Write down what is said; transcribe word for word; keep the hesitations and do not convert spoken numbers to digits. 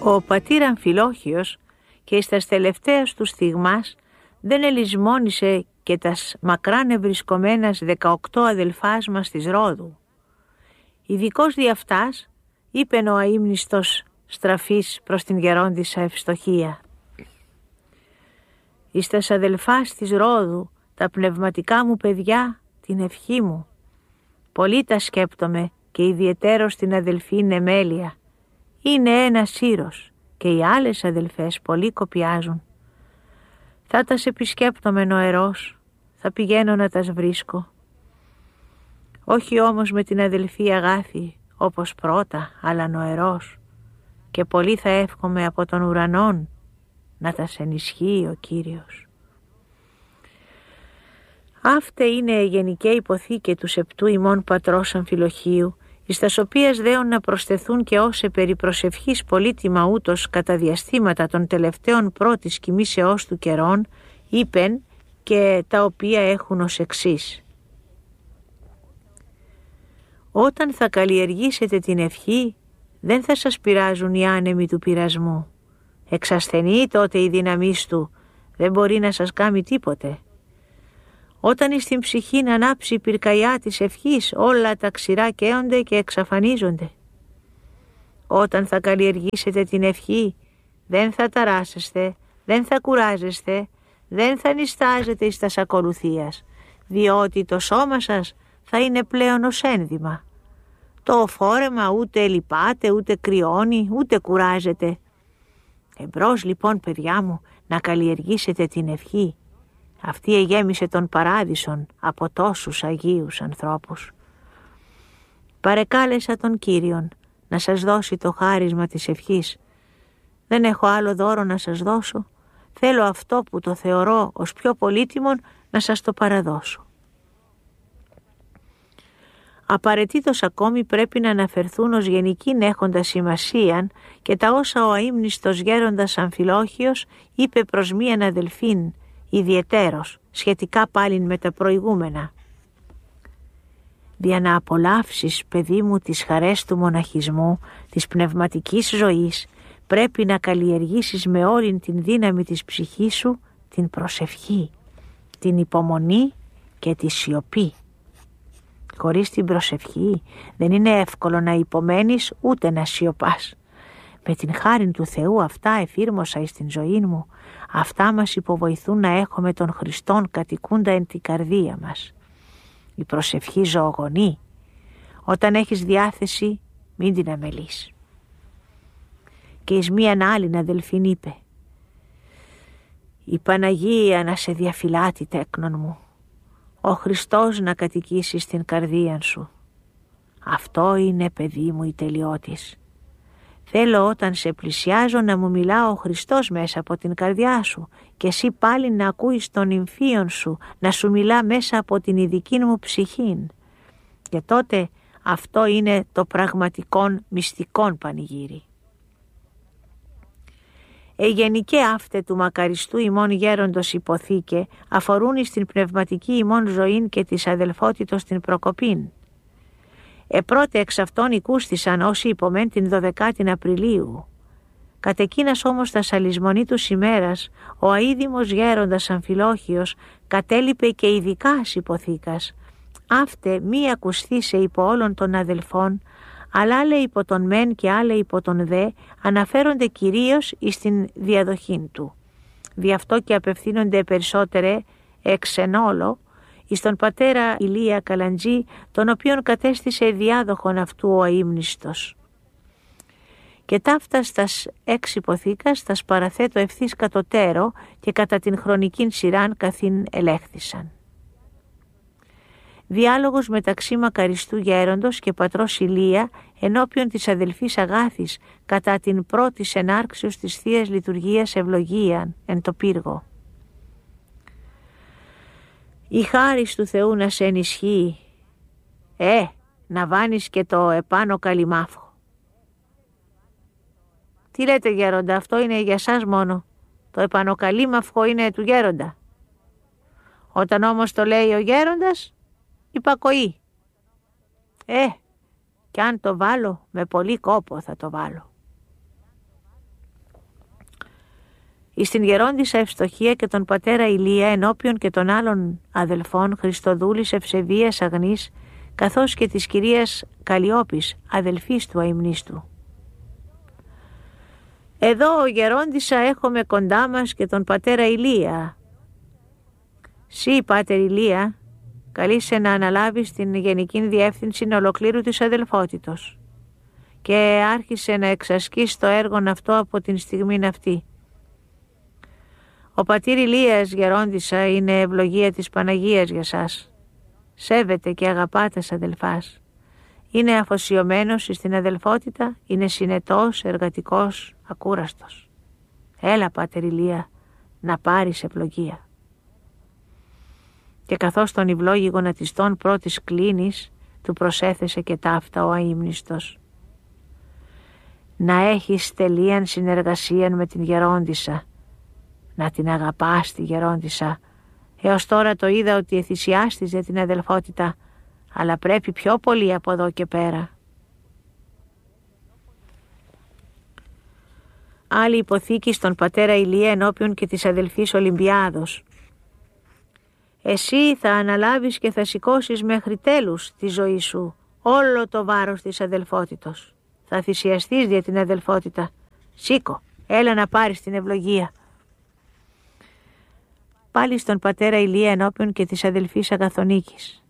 Ο πατήρ Αμφιλόχιος και εις τας τελευταίας του στιγμάς δεν ελισμόνισε και τας μακράν ευρισκομένας δεκαοκτώ αδελφάς μας της Ρόδου. Ειδικός δι' αυτάς είπεν ο αείμνηστος στραφής προς την γερόντισσα Ευστοχία. Εις τας αδελφάς της Ρόδου, τα πνευματικά μου παιδιά, την ευχή μου. Πολύ τα σκέπτομαι και ιδιαιτέρως την αδελφή Νεμέλια. Είναι ένα σύρος και οι άλλες αδελφές πολύ κοπιάζουν. Θα τας επισκέπτομαι νοερός, θα πηγαίνω να τας βρίσκω. Όχι όμως με την αδελφή Αγάθη όπως πρώτα, αλλά νοερός. Και πολύ θα εύχομαι από τον ουρανόν να τας ενισχύει ο Κύριος. Αύτε είναι γενικέ υποθήκε του σεπτού ημών πατρός Αμφιλοχίου, εις τας οποίας δέον να προσθεθούν και όσε περί προσευχής πολύτιμα ούτως κατά διαστήματα των τελευταίων πρώτης κοιμήσεώς του καιρών, είπεν και τα οποία έχουν ως εξής. Όταν θα καλλιεργήσετε την ευχή, δεν θα σας πειράζουν οι άνεμοι του πειρασμού. Εξασθενεί τότε η δύναμής του, δεν μπορεί να σας κάνει τίποτε. Όταν εις την ψυχή να ανάψει η πυρκαγιά της ευχής, όλα τα ξηρά καίονται και εξαφανίζονται. Όταν θα καλλιεργήσετε την ευχή, δεν θα ταράσεστε, δεν θα κουράζεστε, δεν θα νηστάζετε εις τας ακολουθίας, διότι το σώμα σας θα είναι πλέον ως ένδυμα. Το φόρεμα ούτε λυπάται, ούτε κρυώνει, ούτε κουράζεται. Εμπρός λοιπόν, παιδιά μου, να καλλιεργήσετε την ευχή. Αυτή εγέμισε τον παράδεισον από τόσους αγίους ανθρώπους. Παρεκάλεσα τον Κύριον να σας δώσει το χάρισμα της ευχής. Δεν έχω άλλο δώρο να σας δώσω. Θέλω αυτό που το θεωρώ ως πιο πολύτιμον να σας το παραδώσω. Απαραίτητος ακόμη πρέπει να αναφερθούν ως γενικήν έχοντας σημασίαν και τα όσα ο αείμνηστος γέροντας Αμφιλόχιος είπε προς μίαν αδελφήν, ιδιαιτέρως, σχετικά πάλιν με τα προηγούμενα. Δια να απολαύσεις, παιδί μου, τις χαρές του μοναχισμού, της πνευματικής ζωής, πρέπει να καλλιεργήσεις με όλη την δύναμη της ψυχής σου την προσευχή, την υπομονή και τη σιωπή. Χωρίς την προσευχή δεν είναι εύκολο να υπομένεις ούτε να σιωπάς. Με την χάριν του Θεού αυτά εφήρμοσα εις την ζωή μου. Αυτά μας υποβοηθούν να έχουμε τον Χριστόν κατοικούντα εν την καρδία μας. Η προσευχή ζωογονεί. Όταν έχεις διάθεση μην την αμελείς. Και εις μίαν άλλην αδελφήν είπε, η Παναγία να σε διαφυλάτει τέκνον μου. Ο Χριστός να κατοικήσει στην καρδία σου. Αυτό είναι, παιδί μου, η τελειότης. Θέλω όταν σε πλησιάζω να μου μιλά ο Χριστός μέσα από την καρδιά σου και εσύ πάλι να ακούεις τον υμφίον σου να σου μιλά μέσα από την ειδική μου ψυχήν. Και τότε αυτό είναι το πραγματικόν μυστικόν πανηγύρι. Εγενικέ αύτε του μακαριστού ημών γέροντος υποθήκε αφορούν εις την πνευματική ημών ζωήν και της αδελφότητος την προκοπήν. Επρώτε εξ αυτών οικούστησαν όσοι υπομεν την δωδεκάτην Απριλίου. Κατ' εκείνας όμως τα σαλισμονή του ημέρας, ο αίδημος γέροντας Αμφιλόχιος κατέλειπε και ειδικά υποθήκας. Αύτε μη ακουστήσε υπό όλων των αδελφών, αλλά άλλε υπό τον μεν και άλλε υπό τον δε αναφέρονται κυρίως εις την διαδοχήν του. Δι' αυτό και απευθύνονται περισσότερε εξ εν όλο εις τον πατέρα Ηλία Καλαντζή, τον οποίον κατέστησε διάδοχον αυτού ο αείμνηστος. Και ταύτας τας έξι υποθήκας τας παραθέτω ευθύς κατωτέρω και κατά την χρονικήν σειράν καθήν ελέγχθησαν. Διάλογος μεταξύ μακαριστού γέροντος και πατρός Ηλία ενώπιον της αδελφής Αγάθης κατά την πρώτη ενάρξεως της Θείας Λειτουργίας ευλογίαν εν το πύργο. Η χάρις του Θεού να σε ενισχύει. Ε, να βάνεις και το επάνω καλυμάφο. Τι λέτε γέροντα, αυτό είναι για σας μόνο. Το επάνω καλύμαυχο είναι του γέροντα. Όταν όμως το λέει ο γέροντας, υπακοεί. Ε, κι αν το βάλω, με πολύ κόπο θα το βάλω. εις την γερόντισσα Ευστοχία και τον πατέρα Ηλία ενώπιον και των άλλων αδελφών Χριστοδούλης Ευσεβίας Αγνής, καθώς και της κυρίας Καλλιόπης, αδελφής του αημνίστου. Εδώ γερόντισσα έχουμε κοντά μας και τον πατέρα Ηλία. Συ, πάτερ Ηλία, καλείσαι να αναλάβεις την γενική διεύθυνση ολοκλήρου της αδελφότητος και άρχισε να εξασκείς το έργο αυτό από την στιγμή αυτή. Ο πατήρ Ηλίας γερόντισσα είναι ευλογία της Παναγίας για σας. Σέβεται και αγαπάτε αδελφάς. Είναι αφοσιωμένος στην αδελφότητα, είναι συνετός, εργατικός, ακούραστος. Έλα πάτερ Ηλία, να πάρεις ευλογία. Και καθώς τον υβλόγη γονατιστών πρώτης κλίνης, του προσέθεσε και ταύτα ο αείμνηστος. Να έχεις τελείαν συνεργασίαν με την γερόντισσα, να την αγαπάς τη γερόντισσα. Έως τώρα το είδα ότι εθυσιάστησε την αδελφότητα, αλλά πρέπει πιο πολύ από εδώ και πέρα. Άλλη υποθήκη στον πατέρα Ηλία ενώπιον και της αδελφής Ολυμπιάδος. Εσύ θα αναλάβεις και θα σηκώσεις μέχρι τέλους τη ζωή σου όλο το βάρος της αδελφότητος. Θα θυσιαστείς για την αδελφότητα. Σήκω, έλα να πάρεις την ευλογία. Πάλι στον πατέρα Ηλία ενώπιον και της αδελφής Αγαθονίκης.